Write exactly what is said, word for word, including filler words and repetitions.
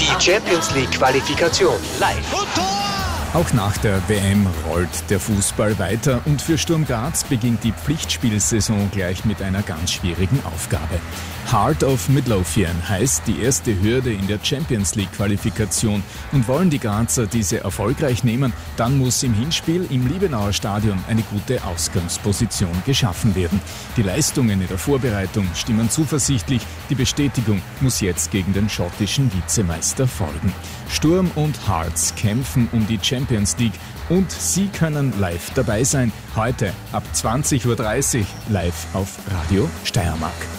Die Champions League Qualifikation live. Auch nach der W M rollt der Fußball weiter und für Sturm Graz beginnt die Pflichtspielsaison gleich mit einer ganz schwierigen Aufgabe. Heart of Midlothian heißt die erste Hürde in der Champions League Qualifikation, und wollen die Grazer diese erfolgreich nehmen, dann muss im Hinspiel im Liebenauer Stadion eine gute Ausgangsposition geschaffen werden. Die Leistungen in der Vorbereitung stimmen zuversichtlich, die Bestätigung muss jetzt gegen den schottischen Vizemeister folgen. Sturm und Hearts kämpfen um die Champions League und Sie können live dabei sein. Heute ab zwanzig Uhr dreißig live auf Radio Steiermark.